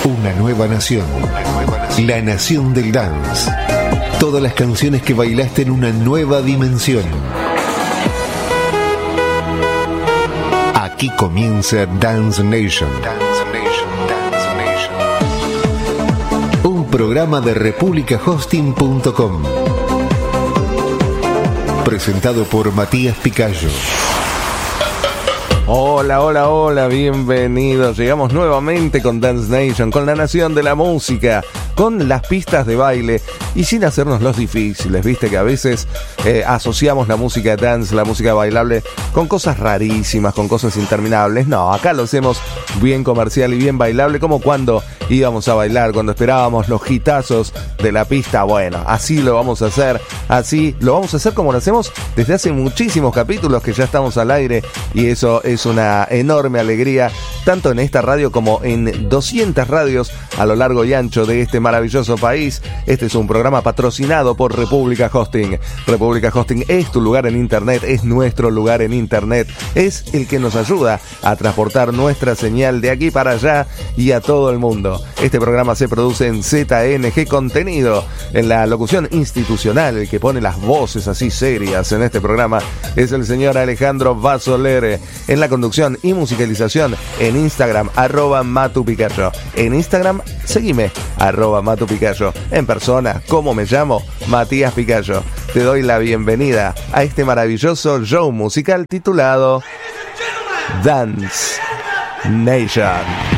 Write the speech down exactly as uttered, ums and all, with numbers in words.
Una nueva nación. La nación del dance. Todas las canciones que bailaste en una nueva dimensión. Aquí comienza Dance Nation. Dance Nation, Dance Nation. Un programa de República Hosting punto com. Presentado por Matías Picayo. Hola, hola, hola, bienvenidos. Llegamos nuevamente con Dance Nation, con la nación de la música, con las pistas de baile y sin hacernos los difíciles. Viste que a veces eh, asociamos la música dance, la música bailable, con cosas rarísimas, con cosas interminables. No, acá lo hacemos bien comercial y bien bailable, como cuando íbamos a bailar, cuando esperábamos los hitazos de la pista. Bueno, así lo vamos a hacer, así lo vamos a hacer como lo hacemos desde hace muchísimos capítulos que ya estamos al aire, y eso es una enorme alegría, tanto en esta radio como en doscientas radios a lo largo y ancho de este maravilloso país. Este es un programa patrocinado por República Hosting. República Hosting es tu lugar en internet, es nuestro lugar en internet, es el que nos ayuda a transportar nuestra señal de aquí para allá y a todo el mundo. Este programa se produce en Z N G Contenido, en la locución institucional. El que pone las voces así serias en este programa es el señor Alejandro Basolere. En la conducción y musicalización en Instagram, arroba Matu Picayo. En Instagram, seguime, arroba Matu Picayo. En persona, ¿cómo me llamo? Matías Picayo. Te doy la bienvenida a este maravilloso show musical titulado Dance Nation.